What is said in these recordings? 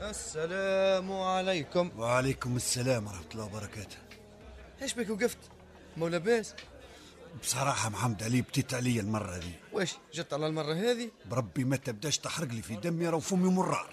السلام عليكم. وعليكم السلام ورحمة الله وبركاته. ايش بك وقفت؟ مو لاباس؟ بصراحة محمد علي بتيت علي المرة دي. واش جت على المرة هذه؟ بربي ما تبداش تحرق لي في دمي راه فمي مرار.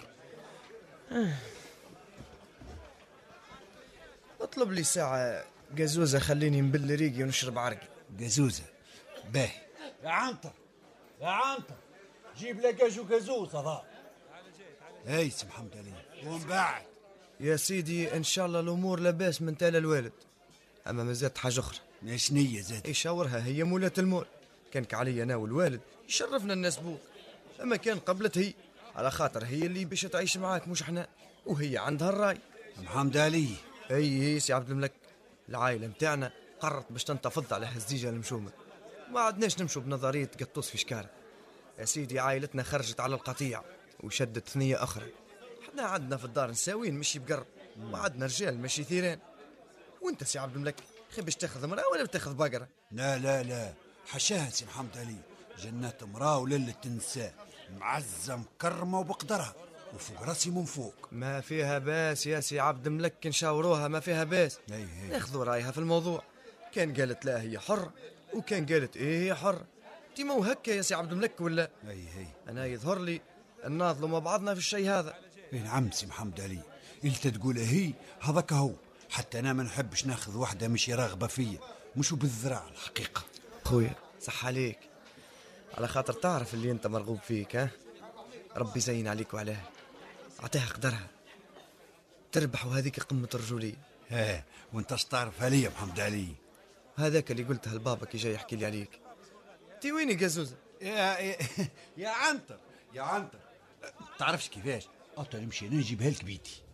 اطلب لي ساعة قازوزة خليني نبل ريقي ونشرب عرقي. قازوزة باهي. يا عنتر يا عنتر جيب لقاجو قازوزة ضا. هاي سي محمد علي. ومن بعد يا سيدي ان شاء الله الامور لاباس من تالا الوالد، اما ما زادت حاجة اخرى. شنية زاد؟ يشاورها هي مولات المول، كانك علي انا والوالد يشرفنا الناس بوك، اما كان قبلت هي على خاطر هي اللي باش تعيش معاك مش احنا، وهي عندها الراي. محمد علي. اي سي عبد الملك، العائلة متاعنا قررت باش تنتفض على هالزيجة المشومة، ما عدناش نمشوا بنظرية قطوس في شكارة. يا سيدي عائلتنا خرجت على القطيع وشدت ثنية أخرى، احنا عندنا في الدار نساوين مشي بقرب، وعندنا رجال مشي ثيران. وانت سي عبد الملك خي باش تاخذ امرأة ولا بتاخذ بقرة؟ لا لا لا حشاها سي محمد علي، جنات امرأة وليلة النساء، معزة مكرمة وبقدرها وفوق راسي من فوق. ما فيها باس يا سي عبد الملك، نشاوروها ما فيها باس، ناخذوا رايها في الموضوع. كان قالت لا هي حرة، وكان قالت ايه هي حرة. انت مو هكا يا سي عبد الملك ولا؟ هي انا يظهر لي نناضلوا مع بعضنا في الشيء هذا. نعم سي محمد علي، انت تقول هي هذاك هو، حتى انا ما نحبش ناخذ واحدة مش راغبة فيا، مش بالذراع الحقيقة. خويا صح عليك، على خاطر تعرف اللي انت مرغوب فيك، ها ربي زين عليك وعليها، اعطيها قدرها تربح، وهذيك قمة الرجولية. وانت اش تعرف عليا محمد علي؟ هذاك اللي قلتها لبابا كي جاي يحكي لي عليك. تي ويني قزوزة؟ يا عنتر تعرفش كيفاش؟ نمشي انا نجيبها لك بيتي.